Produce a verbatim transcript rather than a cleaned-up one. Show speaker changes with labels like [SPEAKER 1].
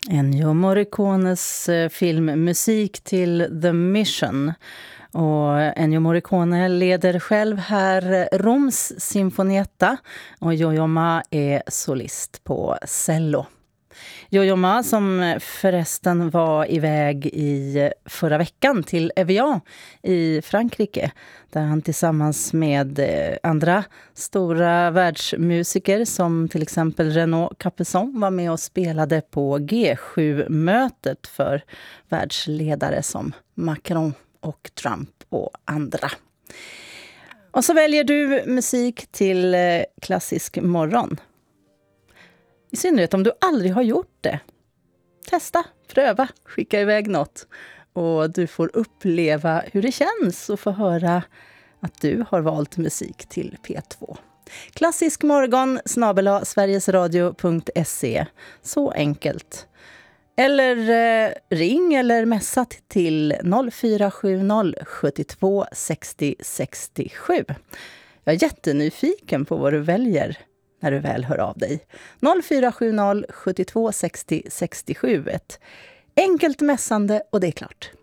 [SPEAKER 1] Ennio Morricones eh, filmmusik till The Mission. Och Ennio Morricone leder själv här Roms Sinfonietta och Yo-Yo Ma är solist på cello. Yo-Yo Ma som förresten var iväg i förra veckan till Evian i Frankrike, där han tillsammans med andra stora världsmusiker som till exempel Renaud Capezon var med och spelade på G sju-mötet för världsledare som Macron och Trump och andra. Och så väljer du musik till klassisk morgon. I synnerhet om du aldrig har gjort det. Testa, pröva, skicka iväg något. Och du får uppleva hur det känns och få höra att du har valt musik till P två. Klassisk morgon snabel-a sverigesradio punkt se. Så enkelt. Eller eh, ring eller messa till noll fyra sju noll sjuttiotvå sextio sextiosju. Jag är jättenyfiken på vad du väljer när du väl hör av dig. noll fyra sju noll sjuttiotvå sextio sextiosju. Ett enkelt mässande och det är klart.